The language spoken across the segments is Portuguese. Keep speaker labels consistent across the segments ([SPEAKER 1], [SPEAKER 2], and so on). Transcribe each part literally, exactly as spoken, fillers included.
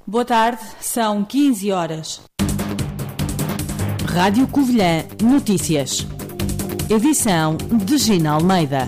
[SPEAKER 1] Boa tarde, são quinze horas. Rádio Covilhã Notícias. Edição de Gina Almeida.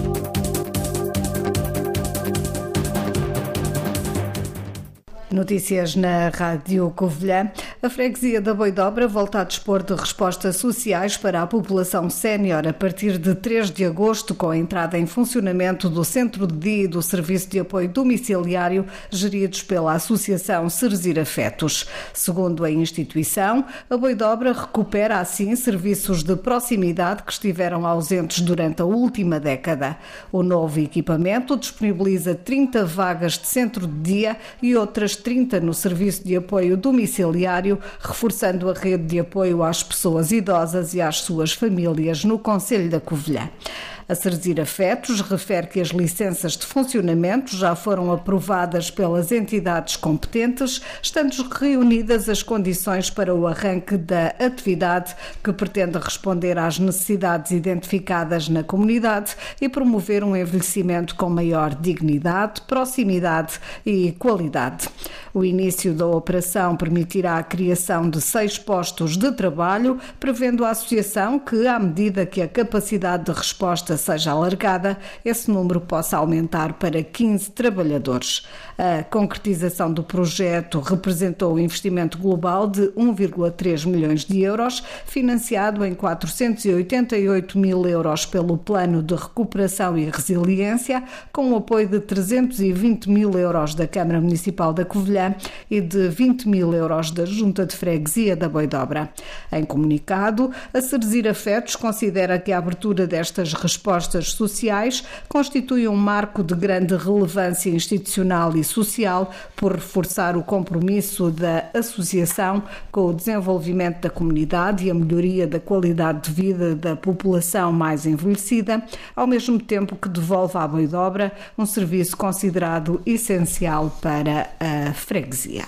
[SPEAKER 2] Notícias na Rádio Covilhã. A freguesia da Boidobra volta a dispor de respostas sociais para a população sénior a partir de três de agosto, com a entrada em funcionamento do Centro de Dia e do Serviço de Apoio Domiciliário, geridos pela Associação Cerzir Afetos. Segundo a instituição, a Boidobra recupera assim serviços de proximidade que estiveram ausentes durante a última década. O novo equipamento disponibiliza trinta vagas de centro de dia e outras trinta no Serviço de Apoio Domiciliário, reforçando a rede de apoio às pessoas idosas e às suas famílias no concelho da Covilhã. A Cerzir Afetos refere que as licenças de funcionamento já foram aprovadas pelas entidades competentes, estando reunidas as condições para o arranque da atividade, que pretende responder às necessidades identificadas na comunidade e promover um envelhecimento com maior dignidade, proximidade e qualidade. O início da operação permitirá a criação de seis postos de trabalho, prevendo a associação que, à medida que a capacidade de resposta seja alargada, esse número possa aumentar para quinze trabalhadores. A concretização do projeto representou um investimento global de um vírgula três milhões de euros, financiado em quatrocentos e oitenta e oito mil euros pelo Plano de Recuperação e Resiliência, com o apoio de trezentos e vinte mil euros da Câmara Municipal da Covilhã e de vinte mil euros da Junta de Freguesia da Boidobra. Em comunicado, a Cerzir Afetos considera que a abertura destas respostas sociais constitui um marco de grande relevância institucional e social, por reforçar o compromisso da associação com o desenvolvimento da comunidade e a melhoria da qualidade de vida da população mais envelhecida, ao mesmo tempo que devolve à Boidobra um serviço considerado essencial para a freguesia.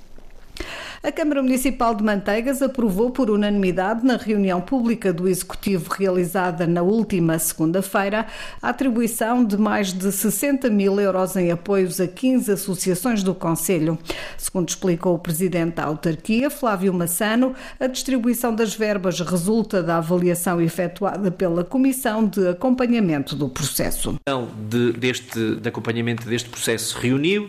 [SPEAKER 2] A Câmara Municipal de Manteigas aprovou por unanimidade, na reunião pública do Executivo realizada na última segunda-feira, a atribuição de mais de sessenta mil euros em apoios a quinze associações do concelho. Segundo explicou o Presidente da Autarquia, Flávio Massano, a distribuição das verbas resulta da avaliação efetuada pela Comissão de Acompanhamento do Processo.
[SPEAKER 3] De, deste, de acompanhamento deste processo reuniu,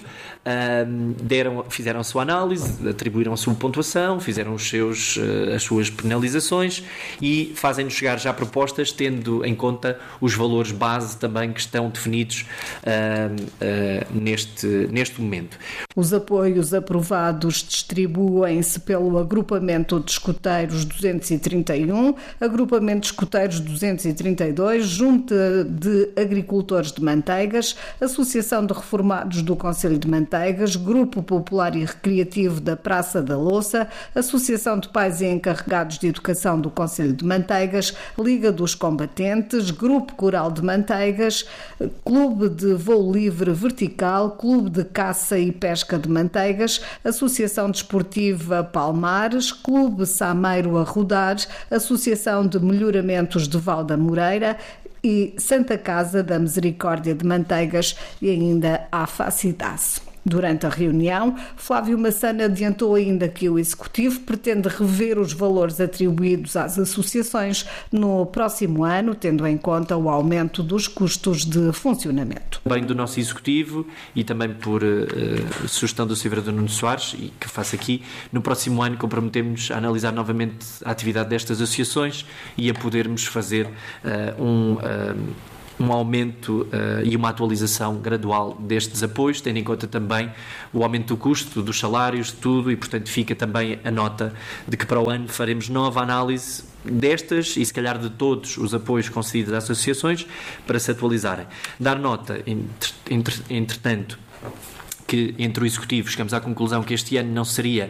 [SPEAKER 3] um, deram, fizeram a sua análise, atribuíram a sua pontuação, fizeram os seus, as suas penalizações e fazem-nos chegar já propostas tendo em conta os valores base também que estão definidos uh, uh, neste, neste momento.
[SPEAKER 2] Os apoios aprovados distribuem-se pelo Agrupamento de Escuteiros duzentos e trinta e um, Agrupamento de Escuteiros duzentos e trinta e dois, Junta de Agricultores de Manteigas, Associação de Reformados do Concelho de Manteigas, Grupo Popular e Recreativo da Praça da Louça, Associação de Pais e Encarregados de Educação do Concelho de Manteigas, Liga dos Combatentes, Grupo Coral de Manteigas, Clube de Voo Livre Vertical, Clube de Caça e Pesca de Manteigas, Associação Desportiva Palmares, Clube Sameiro a Rodar, Associação de Melhoramentos de Valda Moreira e Santa Casa da Misericórdia de Manteigas e ainda a Facidace. Durante a reunião, Flávio Massano adiantou ainda que o Executivo pretende rever os valores atribuídos às associações no próximo ano, tendo em conta o aumento dos custos de funcionamento.
[SPEAKER 3] Bem do nosso Executivo e também por uh, sugestão do senhor Vereador Nuno Soares, e que faço aqui, no próximo ano comprometemos a analisar novamente a atividade destas associações e a podermos fazer uh, um... Uh, um aumento uh, e uma atualização gradual destes apoios, tendo em conta também o aumento do custo, dos salários, de tudo, e portanto fica também a nota de que para o ano faremos nova análise destas e se calhar de todos os apoios concedidos às associações para se atualizarem. Dar nota, entre, entre, entretanto, que entre o Executivo chegamos à conclusão que este ano não seria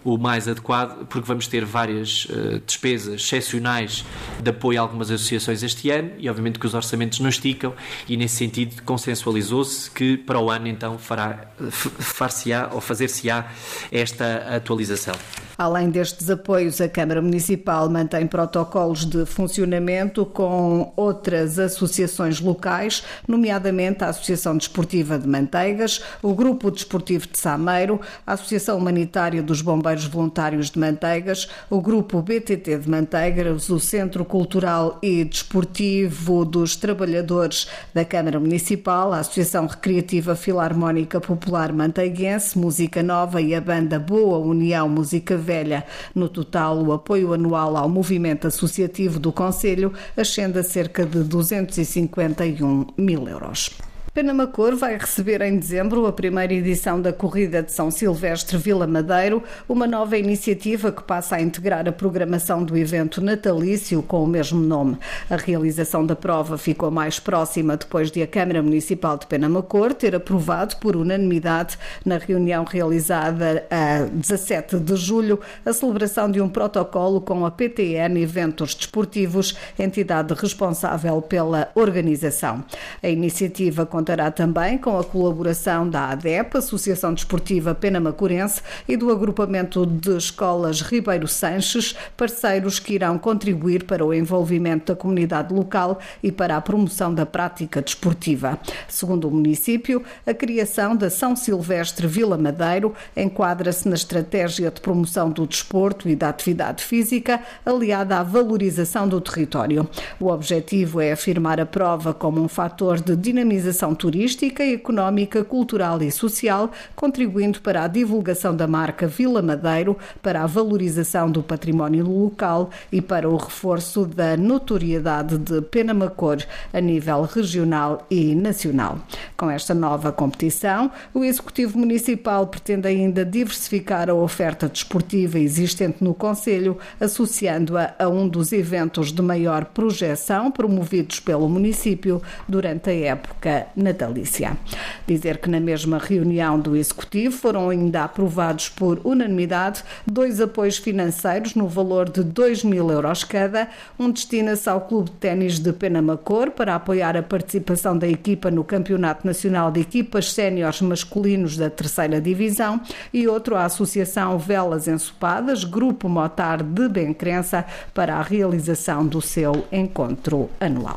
[SPEAKER 3] o mais adequado, porque vamos ter várias uh, despesas excepcionais de apoio a algumas associações este ano e obviamente que os orçamentos não esticam e nesse sentido consensualizou-se que para o ano então fará, far-se-á ou fazer-se-á esta atualização.
[SPEAKER 2] Além destes apoios, a Câmara Municipal mantém protocolos de funcionamento com outras associações locais, nomeadamente a Associação Desportiva de Manteigas, o Grupo Desportivo de Sameiro, a Associação Humanitária dos Bombeiros Voluntários de Manteigas, o Grupo B T T de Manteigas, o Centro Cultural e Desportivo dos Trabalhadores da Câmara Municipal, a Associação Recreativa Filarmónica Popular Manteiguense, Música Nova e a Banda Boa União Música Velha. No total, o apoio anual ao movimento associativo do Concelho ascende a cerca de duzentos e cinquenta e um mil euros. Penamacor vai receber em dezembro a primeira edição da Corrida de São Silvestre Vila Madeiro, uma nova iniciativa que passa a integrar a programação do evento natalício com o mesmo nome. A realização da prova ficou mais próxima depois de a Câmara Municipal de Penamacor ter aprovado por unanimidade, na reunião realizada a dezassete de julho, a celebração de um protocolo com a P T N Eventos Desportivos, entidade responsável pela organização. A iniciativa contará também com a colaboração da A D E P, Associação Desportiva Penamacorense, e do Agrupamento de Escolas Ribeiro Sanches, parceiros que irão contribuir para o envolvimento da comunidade local e para a promoção da prática desportiva. Segundo o município, a criação da São Silvestre Vila Madeiro enquadra-se na estratégia de promoção do desporto e da atividade física, aliada à valorização do território. O objetivo é afirmar a prova como um fator de dinamização turística, económica, cultural e social, contribuindo para a divulgação da marca Vila Madeiro, para a valorização do património local e para o reforço da notoriedade de Penamacor a nível regional e nacional. Com esta nova competição, o Executivo Municipal pretende ainda diversificar a oferta desportiva existente no Concelho, associando-a a um dos eventos de maior projeção promovidos pelo município durante a época natalícia. Dizer que na mesma reunião do Executivo foram ainda aprovados por unanimidade dois apoios financeiros no valor de dois mil euros cada. Um destina-se ao Clube de Ténis de Penamacor para apoiar a participação da equipa no Campeonato Nacional de Equipas Séniores Masculinos da terceira Divisão e outro à Associação Velas Ensopadas, Grupo Motar de Bencrença, para a realização do seu encontro anual.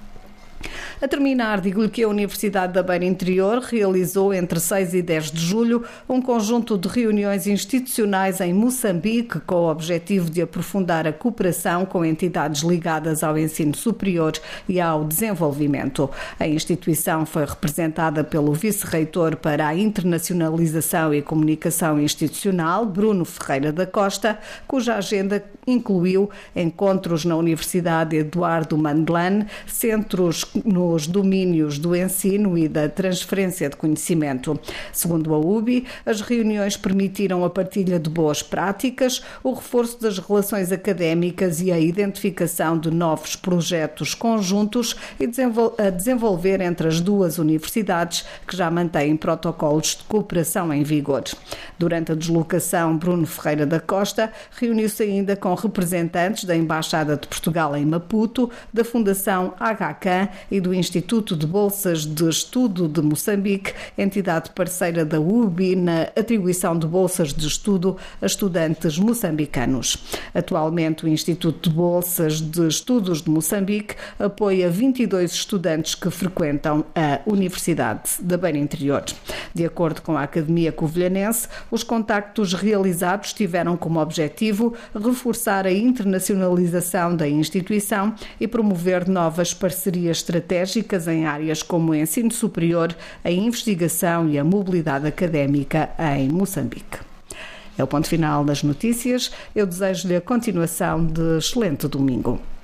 [SPEAKER 2] A terminar, digo-lhe que a Universidade da Beira Interior realizou entre seis e dez de julho um conjunto de reuniões institucionais em Moçambique com o objetivo de aprofundar a cooperação com entidades ligadas ao ensino superior e ao desenvolvimento. A instituição foi representada pelo vice-reitor para a internacionalização e comunicação institucional, Bruno Ferreira da Costa, cuja agenda incluiu encontros na Universidade Eduardo Mandlane, centros nos domínios do ensino e da transferência de conhecimento. Segundo a U B I, as reuniões permitiram a partilha de boas práticas, o reforço das relações académicas e a identificação de novos projetos conjuntos e a desenvolver entre as duas universidades, que já mantêm protocolos de cooperação em vigor. Durante a deslocação, Bruno Ferreira da Costa reuniu-se ainda com representantes da Embaixada de Portugal em Maputo, da Fundação Aga Khan e do Instituto de Bolsas de Estudo de Moçambique, entidade parceira da U B I na atribuição de bolsas de estudo a estudantes moçambicanos. Atualmente, o Instituto de Bolsas de Estudos de Moçambique apoia vinte e dois estudantes que frequentam a Universidade da Beira Interior. De acordo com a Academia Covilhanense, os contactos realizados tiveram como objetivo reforçar a internacionalização da instituição e promover novas parcerias estratégicas em áreas como o ensino superior, a investigação e a mobilidade académica em Moçambique. É o ponto final das notícias. Eu desejo-lhe a continuação de excelente domingo.